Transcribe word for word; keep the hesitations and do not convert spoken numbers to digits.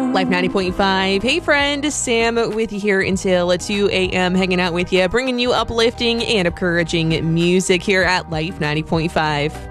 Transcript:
Life ninety point five. Hey friend, Sam with you here until two a.m. hanging out with you, bringing you uplifting and encouraging music here at Life ninety point five.